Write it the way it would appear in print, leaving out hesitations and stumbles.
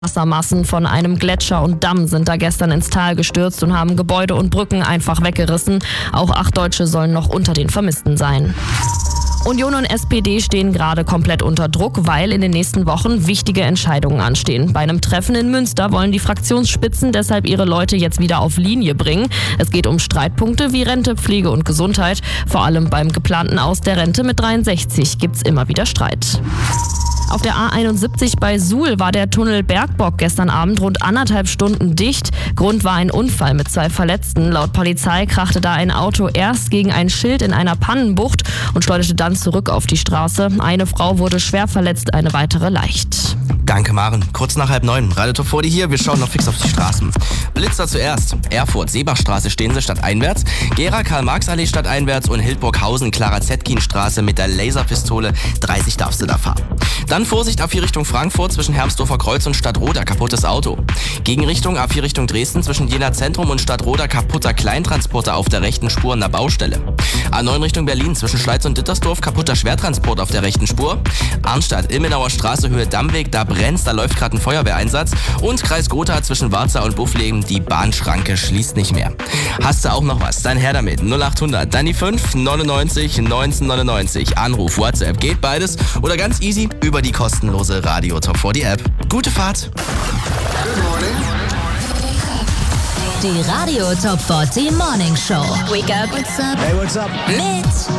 Wassermassen von einem Gletscher und Damm sind da gestern ins Tal gestürzt und haben Gebäude und Brücken einfach weggerissen. Auch 8 Deutsche sollen noch unter den Vermissten sein. Union und SPD stehen gerade komplett unter Druck, weil in den nächsten Wochen wichtige Entscheidungen anstehen. Bei einem Treffen in Münster wollen die Fraktionsspitzen deshalb ihre Leute jetzt wieder auf Linie bringen. Es geht um Streitpunkte wie Rente, Pflege und Gesundheit. Vor allem beim geplanten Aus der Rente mit 63 gibt's immer wieder Streit. Auf der A71 bei Suhl war der Tunnel Bergbock gestern Abend rund 1,5 Stunden dicht. Grund war ein Unfall mit 2 Verletzten. Laut Polizei krachte da ein Auto erst gegen ein Schild in einer Pannenbucht und schleuderte dann zurück auf die Straße. Eine Frau wurde schwer verletzt, eine weitere leicht. Danke, Maren. Kurz nach 8:30. Radio Top 40 hier. Wir schauen noch fix auf die Straßen. Blitzer zuerst. Erfurt, Seebachstraße stehen sie stadteinwärts. Gera, Karl-Marx-Allee stadteinwärts und Hildburghausen, Clara-Zetkin-Straße mit der Laserpistole. 30 darfst du da fahren. Dann Vorsicht A4 Richtung Frankfurt zwischen Hermsdorfer Kreuz und Stadtroda, kaputtes Auto. Gegenrichtung A4 Richtung Dresden zwischen Jena Zentrum und Stadtroda, kaputter Kleintransporter auf der rechten Spur an der Baustelle. A9 Richtung Berlin zwischen Schleiz und Dittersdorf, kaputter Schwertransport auf der rechten Spur. Arnstadt, Ilmenauer Straße, Höhe Dammweg, da brennt's, da läuft gerade ein Feuerwehreinsatz. Und Kreis Gotha zwischen Warza und Buffleben, die Bahnschranke schließt nicht mehr. Hast du auch noch was? Dann her damit. 0800, dann die 5 99 1999. Anruf, WhatsApp, geht beides oder ganz easy über die kostenlose Radio Top 40 App. Gute Fahrt! Die Radio Top 40 Morning Show. Wake up. What's up? Hey, what's up? Mit